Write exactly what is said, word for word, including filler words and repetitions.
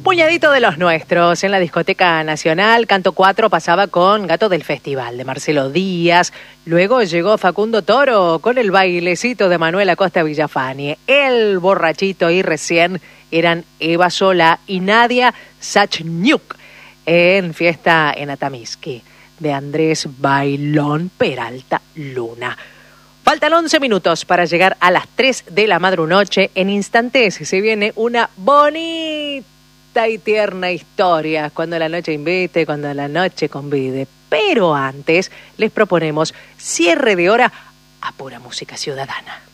Puñadito de los nuestros en la Discoteca Nacional. Canto cuatro pasaba con Gato del Festival de Marcelo Díaz. Luego llegó Facundo Toro con el bailecito de Manuel Acosta Villafañe. El Borrachito y recién eran Eva Sola y Nadia Sachniuk en Fiesta en Atamisqui de Andrés Bailón Peralta Luna. Faltan once minutos para llegar a las tres de la madrunoche. En instantes se viene una bonita y tierna historia, cuando la noche invite, cuando la noche convide. Pero antes les proponemos cierre de hora a pura música ciudadana.